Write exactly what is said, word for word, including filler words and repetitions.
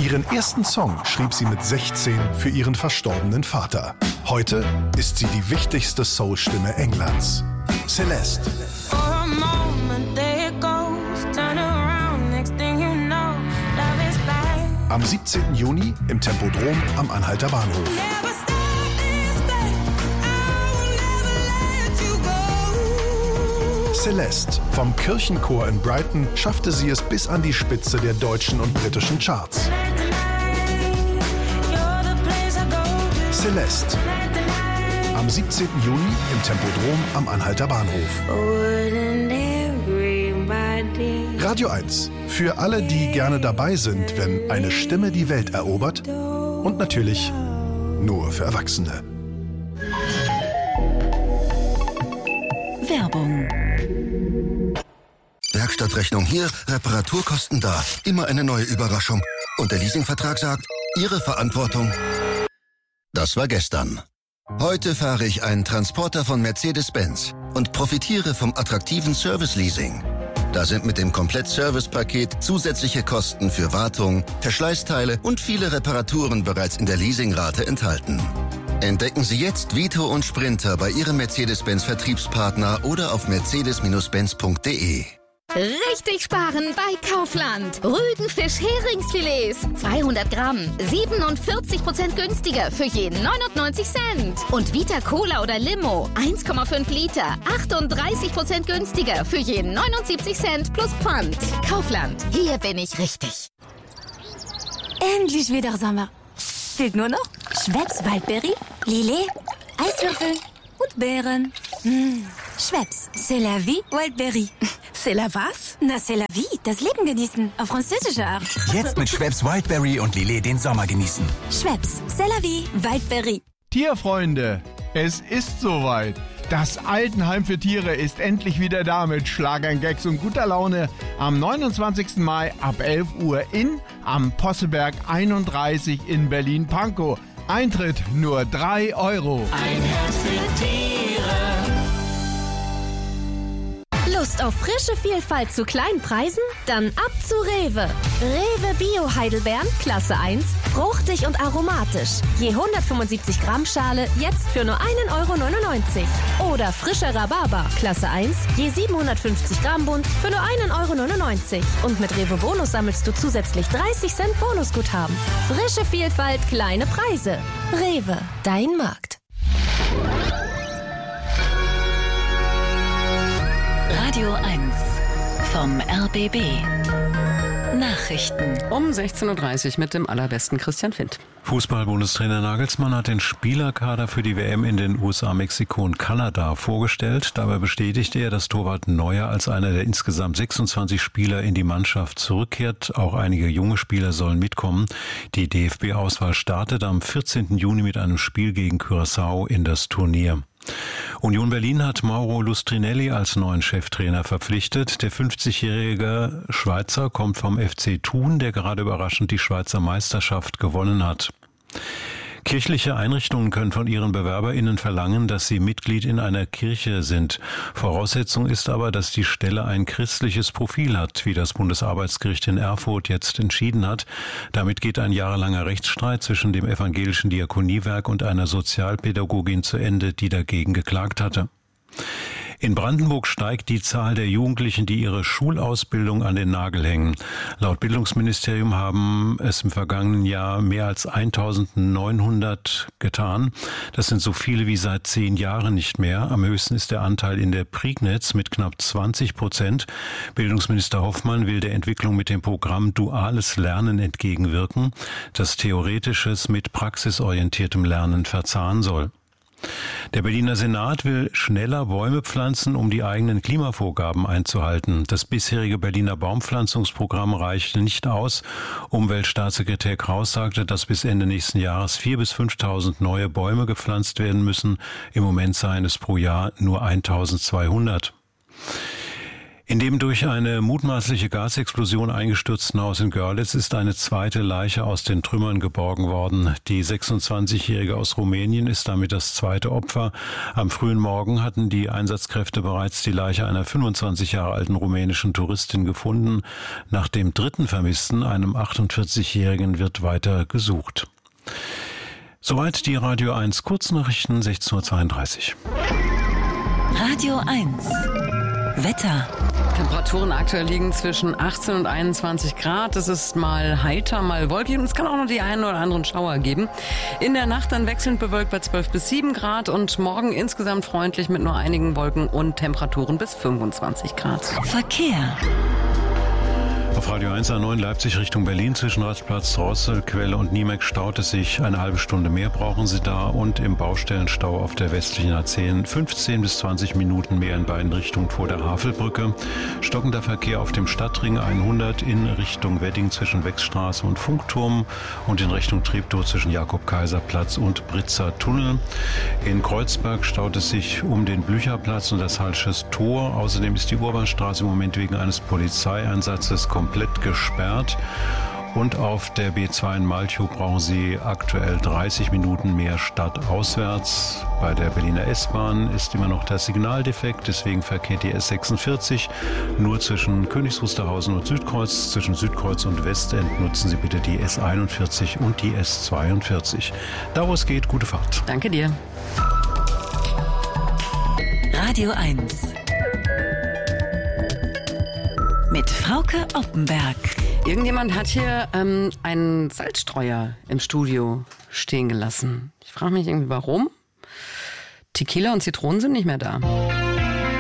Ihren ersten Song schrieb sie mit sechzehn für ihren verstorbenen Vater. Heute ist sie die wichtigste Soul-Stimme Englands. Celeste. Am siebzehnten Juni im Tempodrom am Anhalter Bahnhof. Celeste. Vom Kirchenchor in Brighton schaffte sie es bis an die Spitze der deutschen und britischen Charts. Celeste. Am siebzehnten Juni im Tempodrom am Anhalter Bahnhof. Radio eins. Für alle, die gerne dabei sind, wenn eine Stimme die Welt erobert. Und natürlich nur für Erwachsene. Werbung. Werkstattrechnung hier, Reparaturkosten da. Immer eine neue Überraschung. Und der Leasingvertrag sagt, Ihre Verantwortung. Das war gestern. Heute fahre ich einen Transporter von Mercedes-Benz und profitiere vom attraktiven Service-Leasing. Da sind mit dem Komplett-Service-Paket zusätzliche Kosten für Wartung, Verschleißteile und viele Reparaturen bereits in der Leasingrate enthalten. Entdecken Sie jetzt Vito und Sprinter bei Ihrem Mercedes-Benz-Vertriebspartner oder auf mercedes Benz punkt de. Richtig sparen bei Kaufland. Rügenfisch-Heringsfilets. zweihundert Gramm. siebenundvierzig Prozent günstiger für jeden neunundneunzig Cent. Und Vita Cola oder Limo. eins Komma fünf Liter. achtunddreißig Prozent günstiger für jeden neunundsiebzig Cent plus Pfand. Kaufland. Hier bin ich richtig. Endlich wieder Sommer. Fehlt nur noch Schweppes Waldbeere, Lillet, Eiswürfel und Beeren. Mmh. Schweppes, c'est la vie, Wildberry. C'est la was? Na, c'est la vie, das Leben genießen, auf französische Art. Jetzt mit Schweppes Wildberry und Lillet den Sommer genießen. Schweppes, c'est la vie, Wildberry. Tierfreunde, es ist soweit. Das Altenheim für Tiere ist endlich wieder da mit Schlagern, Gags und guter Laune am neunundzwanzigsten Mai ab elf Uhr in am Posselberg einunddreißig in Berlin-Pankow. Eintritt nur drei Euro. Ein Herz für Tiere. Lust auf frische Vielfalt zu kleinen Preisen? Dann ab zu Rewe. Rewe Bio Heidelbeeren, Klasse eins, fruchtig und aromatisch. Je hundertfünfundsiebzig Gramm Schale, jetzt für nur einen Euro neunundneunzig. Oder frischer Rhabarber, Klasse eins, je siebenhundertfünfzig Gramm Bund, für nur einen Euro neunundneunzig. Und mit Rewe Bonus sammelst du zusätzlich dreißig Cent Bonusguthaben. Frische Vielfalt, kleine Preise. Rewe, dein Markt. Radio eins vom R B B. Nachrichten. Um sechzehn Uhr dreißig mit dem allerbesten Christian Findt. Fußball-Bundestrainer Nagelsmann hat den Spielerkader für die W M in den U S A, Mexiko und Kanada vorgestellt. Dabei bestätigte er, dass Torwart Neuer als einer der insgesamt sechsundzwanzig Spieler in die Mannschaft zurückkehrt. Auch einige junge Spieler sollen mitkommen. Die D F B-Auswahl startet am vierzehnten Juni mit einem Spiel gegen Curaçao in das Turnier. Union Berlin hat Mauro Lustrinelli als neuen Cheftrainer verpflichtet. Der fünfzigjährige Schweizer kommt vom F C Thun, der gerade überraschend die Schweizer Meisterschaft gewonnen hat. Kirchliche Einrichtungen können von ihren BewerberInnen verlangen, dass sie Mitglied in einer Kirche sind. Voraussetzung ist aber, dass die Stelle ein christliches Profil hat, wie das Bundesarbeitsgericht in Erfurt jetzt entschieden hat. Damit geht ein jahrelanger Rechtsstreit zwischen dem evangelischen Diakoniewerk und einer Sozialpädagogin zu Ende, die dagegen geklagt hatte. In Brandenburg steigt die Zahl der Jugendlichen, die ihre Schulausbildung an den Nagel hängen. Laut Bildungsministerium haben es im vergangenen Jahr mehr als eintausendneunhundert getan. Das sind so viele wie seit zehn Jahren nicht mehr. Am höchsten ist der Anteil in der Prignitz mit knapp zwanzig Prozent. Bildungsminister Hoffmann will der Entwicklung mit dem Programm Duales Lernen entgegenwirken, das theoretisches mit praxisorientiertem Lernen verzahnen soll. Der Berliner Senat will schneller Bäume pflanzen, um die eigenen Klimavorgaben einzuhalten. Das bisherige Berliner Baumpflanzungsprogramm reichte nicht aus. Umweltstaatssekretär Kraus sagte, dass bis Ende nächsten Jahres viertausend bis fünftausend neue Bäume gepflanzt werden müssen. Im Moment seien es pro Jahr nur eintausendzweihundert. In dem durch eine mutmaßliche Gasexplosion eingestürzten Haus in Görlitz ist eine zweite Leiche aus den Trümmern geborgen worden. Die sechsundzwanzigjährige aus Rumänien ist damit das zweite Opfer. Am frühen Morgen hatten die Einsatzkräfte bereits die Leiche einer fünfundzwanzig Jahre alten rumänischen Touristin gefunden. Nach dem dritten Vermissten, einem achtundvierzigjährigen, wird weiter gesucht. Soweit die Radio eins Kurznachrichten, sechzehn Uhr zweiunddreißig. Radio eins Wetter. Temperaturen aktuell liegen zwischen achtzehn und einundzwanzig Grad. Es ist mal heiter, mal wolkig und es kann auch noch die einen oder anderen Schauer geben. In der Nacht dann wechselnd bewölkt bei zwölf bis sieben Grad und morgen insgesamt freundlich mit nur einigen Wolken und Temperaturen bis fünfundzwanzig Grad. Verkehr. Auf Radio eins A neun Leipzig Richtung Berlin zwischen Rastplatz Drosselquelle und Niemeck staut es sich. Eine halbe Stunde mehr brauchen Sie da und im Baustellenstau auf der westlichen A zehn fünfzehn bis zwanzig Minuten mehr in beiden Richtungen vor der Havelbrücke. Stockender Verkehr auf dem Stadtring hundert in Richtung Wedding zwischen Wechsstraße und Funkturm und in Richtung Treptow zwischen Jakob-Kaiser-Platz und Britzer Tunnel. In Kreuzberg staut es sich um den Blücherplatz und das Halsches Tor. Außerdem ist die Urbanstraße im Moment wegen eines Polizeieinsatzes komplett gesperrt. Und auf der B zwei in Malchow brauchen Sie aktuell dreißig Minuten mehr stadtauswärts. Bei der Berliner S-Bahn ist immer noch der Signal defekt, deswegen verkehrt die S sechsundvierzig nur zwischen Königs Wusterhausen und Südkreuz. Zwischen Südkreuz und Westend nutzen Sie bitte die S einundvierzig und die S zweiundvierzig. Da wo es geht, gute Fahrt. Danke dir. Radio eins mit Frauke Oppenberg. Irgendjemand hat hier ähm, einen Salzstreuer im Studio stehen gelassen. Ich frage mich irgendwie, warum? Tequila und Zitronen sind nicht mehr da.